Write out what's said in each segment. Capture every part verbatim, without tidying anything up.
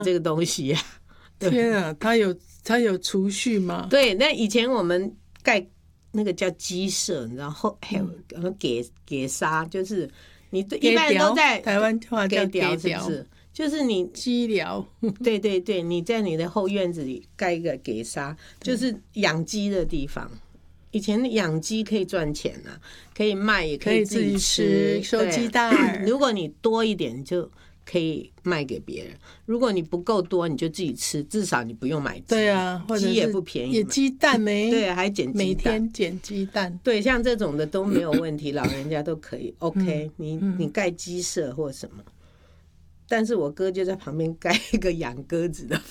这个东西啊。 天啊，它有它有储蓄吗？ 对，那以前我们盖那个叫鸡舍，你知道后还有给给沙，就是你一般人都在台湾话叫给寮，是不是？就是你鸡寮， 对对对，你在你的后院子里盖一个给沙，就是养鸡的地方。以前养鸡可以赚钱啊，可以卖，也可以自己吃， 收鸡蛋。 如果你多一点，你就可以卖给别人；如果你不够多，你就自己吃，至少你不用买鸡。 对啊，或者鸡也不便宜， 也鸡蛋没对，还捡鸡蛋， 每天捡鸡蛋。 对，像这种的都没有问题，老人家都可以。OK，、嗯、你你盖鸡舍或什么，但是我哥就在旁边盖一个养鸽子的。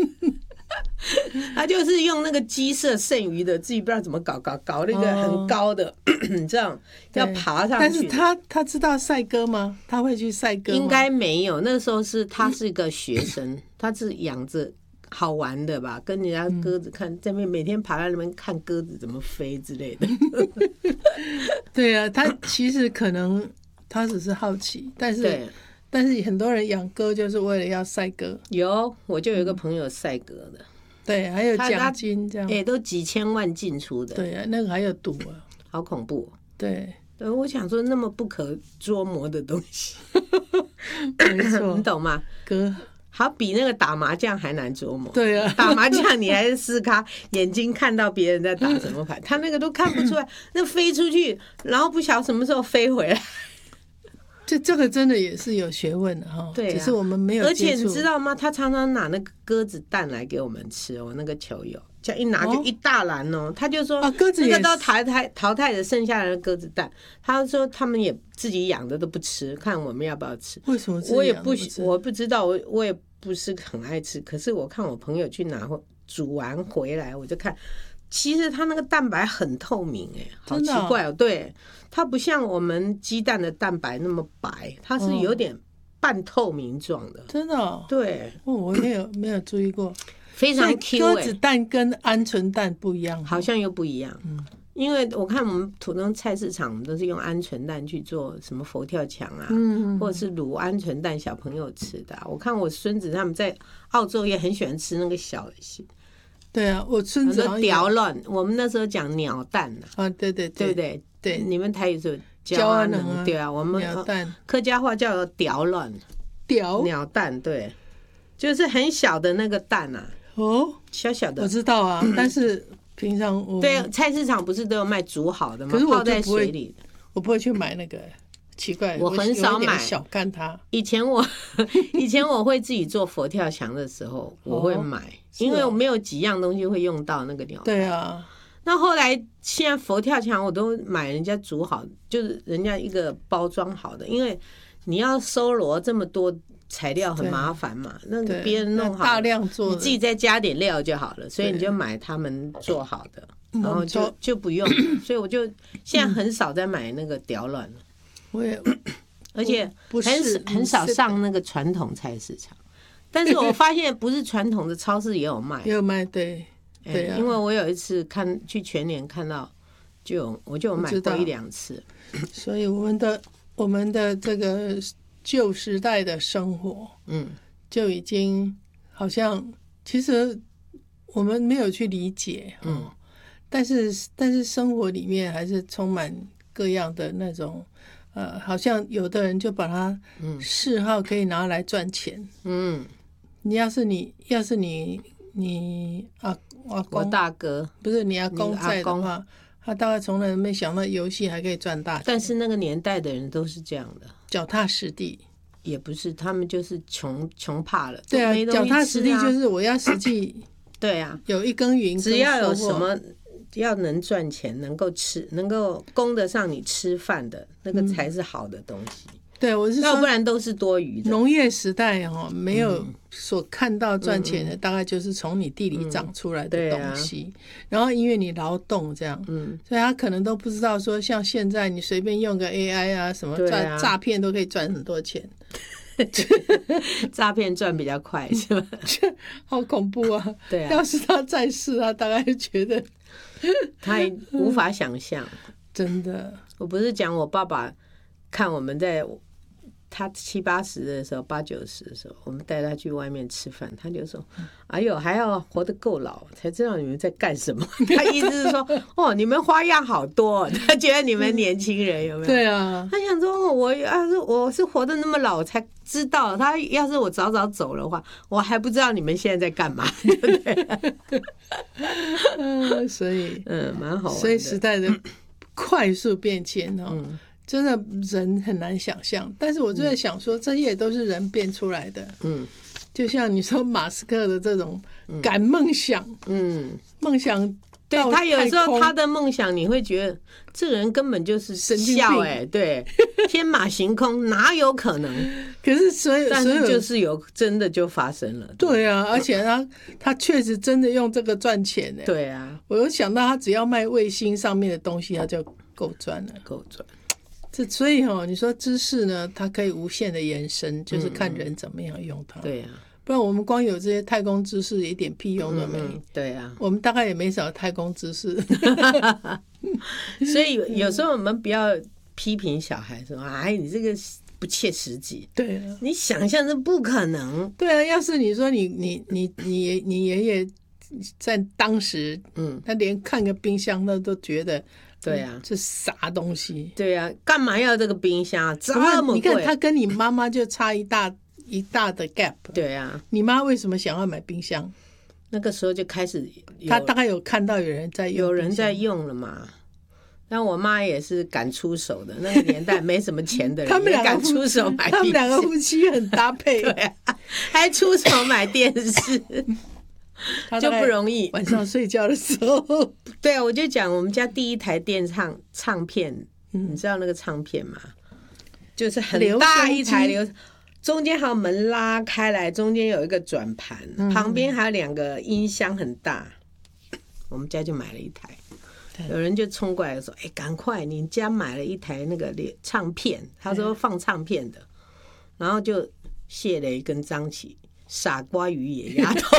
他就是用那个鸡舍剩余的，自己不知道怎么搞搞搞那个很高的，你知道要爬上去。 但是他他知道赛鸽吗？他会去赛鸽吗？ 应该没有，那时候是他是一个学生，他是养着好玩的吧，跟人家鸽子看，在那边每天爬在那边看鸽子怎么飞之类的。 对啊，他其实可能他只是好奇，但是但是很多人养鸽就是为了要赛鸽。 有，我就有一个朋友赛鸽的。 对，还有奖金这样， 哎、欸，都几千万进出的。 对啊，那个还有赌啊， 好恐怖、喔。 对， 对，我想说那么不可捉摸的东西， 没错， 你懂吗？ 哥， 好比那个打麻将还难捉摸。 对啊， 打麻将你还是撕咖，眼睛看到别人在打什么牌，他那个都看不出来，那飞出去，然后不晓得什么时候飞回来。 这这个真的也是有学问的哈， 对、啊， 只是我们没有接触。 而且你知道吗？他常常拿那个鸽子蛋来给我们吃，我那个球友，这样一拿就一大篮哦。哦他就说， 啊，鸽子也那个都淘汰淘汰的剩下的鸽子蛋，他说他们也自己养的都不吃，看我们要不要吃。 为什么自己我也不不我不知道，我我也不是很爱吃。可是我看我朋友去拿煮完回来，我就看。其实它那个蛋白很透明哎、欸，好奇怪哦。哦对，它不像我们鸡蛋的蛋白那么白，它是有点半透明状的。 真的、哦？ 对， 哦，我没有没有注意过， 非常 Q、欸。 鸽子蛋跟鹌鹑蛋不一样， 好像又不一样。嗯，因为我看我们普通菜市场，我们都是用鹌鹑蛋去做什么佛跳墙啊，嗯，或者是卤鹌鹑蛋小朋友吃的、啊。我看我孙子他们在澳洲也很喜欢吃那个小的。 对啊，我孙子好像屌卵，我们那时候讲鸟蛋啊，对对对不对？ 对， 你们台语是焦阿能，对啊，我们鸟蛋客家话叫屌卵， 屌鸟蛋，对，就是很小的那个蛋啊， 哦， 小小的， 我知道啊，但是平常我对菜市场不是都有卖煮好的吗？ 可是我泡在水里， 我不会去买那个。奇怪， 我很少买， 小看它。 以前我以前我会自己做佛跳墙的时候，我会买，哦、因为我没有几样东西会用到那个鸟蛋。 对啊， 那后来现在佛跳墙我都买人家煮好，就是人家一个包装好的，因为你要搜罗这么多材料很麻烦嘛，那个别人弄好大量做， 你自己再加点料就好了，所以你就买他们做好的，然后就就不用，所以我就现在很少在买那个屌卵了。 我也， 而且很很少上那个传统菜市场，但是我发现不是传统的超市也有卖， 也有卖，对，对、啊欸，因为我有一次看去全联看到，就有我就有买过一两次， 所以我们的我们的这个旧时代的生活，嗯，就已经好像其实我们没有去理解，嗯，但是但是生活里面还是充满各样的那种。呃，好像有的人就把他嗜好可以拿来赚钱。嗯，你要是你要是你你啊，阿公我大哥不是你阿公在的话，他大概从来没想到游戏还可以赚大钱。 但是那个年代的人都是这样的， 脚踏实地。 也不是，他们就是穷穷怕了。 对啊，脚踏实地就是我要实际。 对啊， 有一耕耘， 只要有什么。要能赚钱，能够吃，能够供得上你吃饭的那个才是好的东西。嗯、 对，我是说， 要不然都是多余的。 农业时代哦，没有所看到赚钱的，嗯、大概就是从你地里长出来的东西，嗯啊、然后因为你劳动这样，嗯，所以他可能都不知道说，像现在你随便用个 A I 啊，什么诈诈骗都可以赚很多钱。 诈骗赚比较快是吧？ 好恐怖啊！ 对啊， 要是他在世，他大概觉得他无法想象。 真的， 我不是讲我爸爸看我们在他七八十的时候，八九十的时候，我们带他去外面吃饭，他就说：“哎呦，还要活得够老才知道你们在干什么。”他意思是说：“哦，你们花样好多。”他觉得你们年轻人有没有？ 对啊， 他想说：“我要是我是活得那么老才知道，他要是我早早走的话，我还不知道你们现在在干嘛，对不对？” 嗯，所以嗯，蛮好玩的。 所以时代的快速变迁哦。嗯，真的人很难想象，但是我就在想说，这些也都是人变出来的。嗯，就像你说马斯克的这种敢梦想，嗯，梦想， 对他有时候他的梦想，你会觉得这个人根本就是神经病， 哎，对，天马行空，哪有可能？ 可是所以， 但是就是有真的就发生了。 对啊，而且他他确实真的用这个赚钱呢。 对啊， 我有想到他只要卖卫星上面的东西，他就够赚了， 够赚。 这所以哈、哦，你说知识呢，它可以无限的延伸，就是看人怎么样用它。 嗯、对呀、啊， 不然我们光有这些太空知识，一点屁用都没。 嗯、对呀、啊， 我们大概也没什么太空知识。 所以有时候我们不要批评小孩说：“哎，你这个不切实际。” 对啊， 你想象这不可能。 对啊，要是你说你你你你你爷爷在当时，嗯，他连看个冰箱他都觉得。 对啊， 这啥东西？ 对啊，干嘛要这个冰箱这么贵？ 你看他跟你妈妈就差一大一大的 gap。 对啊， 你妈为什么想要买冰箱？ 那个时候就开始， 他大概有看到有人在用， 有人在用了嘛。但我妈也是敢出手的，那个年代没什么钱的人， 他们两个敢出手买冰箱。 他们两个夫妻很搭配， 对啊，还出手买电视。就不容易。 晚上睡觉的时候， 对啊，我就讲我们家第一台电唱唱片，嗯、你知道那个唱片吗？就是很大一台流，中间还有门拉开来，中间有一个转盘，嗯、旁边还有两个音箱很大。我们家就买了一台，有人就冲过来说：“哎，赶快，你家买了一台那个唱片。”他说放唱片的，然后就谢雷跟张琪。傻瓜与野丫头，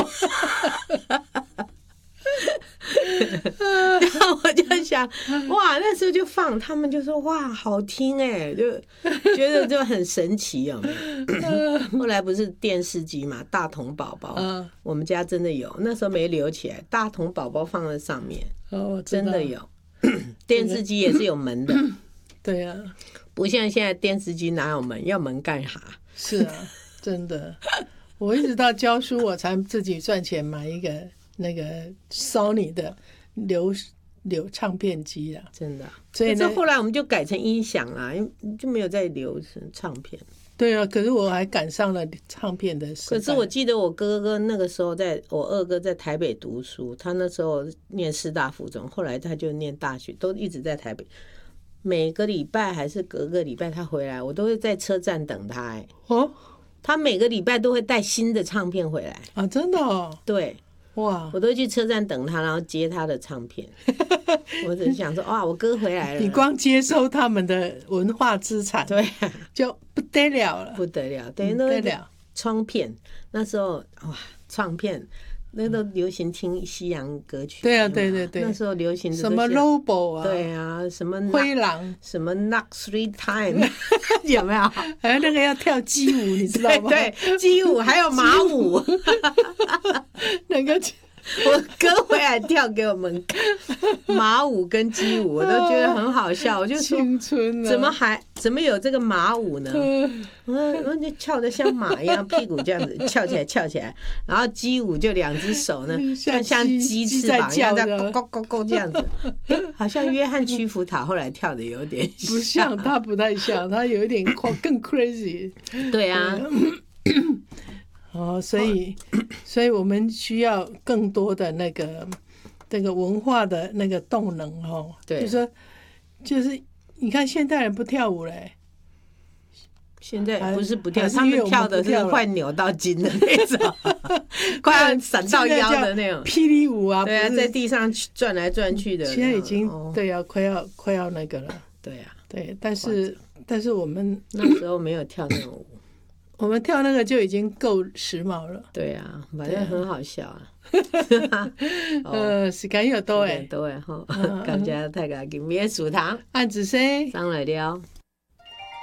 然后我就想，哇，那时候就放，他们就说哇，好听哎，就觉得就很神奇，有没有？后来不是电视机嘛，大童宝宝，嗯、我们家真的有，那时候没留起来，大童宝宝放在上面，哦，真的有，电视机也是有门的， 对啊， 不像现在电视机哪有门，要门干啥？ 是啊，真的。我一直到教书，我才自己赚钱买一个那个 Sony 的留留唱片机啦， 真的。所以呢，后来我们就改成音响啦，就没有再留成唱片。 对啊，可是我还赶上了唱片的时代。 可是我记得我哥哥那个时候在，我二哥在台北读书，他那时候念师大附中，后来他就念大学，都一直在台北。每个礼拜还是隔个礼拜他回来，我都会在车站等他、欸。哦。他每个礼拜都会带新的唱片回来啊，真的哦， 对，哇，我都去车站等他，然后接他的唱片。我只是想说，哇，我哥回来了。 你光接收他们的文化资产， 对、 啊，就不得了了， 不得了，对，不得了。唱片那时候哇，唱片。那都流行听西洋歌曲， 对啊，对对对， 那时候流行的什么 Lobo 啊， 对啊，什么灰狼， 什么 Knock Three Time， 有没有？ 还有那个要跳鸡舞，你知道吗？ 对，对鸡舞还有马舞， 那个。 我哥回来跳给我们看马舞跟鸡舞，我都觉得很好笑。我就说，怎么还怎么有这个马舞呢？我就翘得像马一样，屁股这样子翘起来，翘起来。然后鸡舞就两只手呢，像像鸡翅膀一样在咕咕咕咕这样子，好像约翰屈服塔后来跳的有点不像，他不太像，他有一点更 crazy。 对啊。 哦，所以，所以我们需要更多的那个这个文化的那个动能哦。对，就说就是你看现代人不跳舞嘞， 现在不是不跳，他们跳的是快扭到筋的那种，快要闪到腰的那种霹雳舞啊。 对啊，在地上转来转去的。 现在已经、哦、对啊，快要快要那个了。 对啊， 对，但是但是我们那时候没有跳那种舞。 我们跳那个就已經夠時髦了。 對啊，反正很好笑啊。 呃，時間又多誒， 多誒吼，感謝大家今日的書堂， 按子生上來了。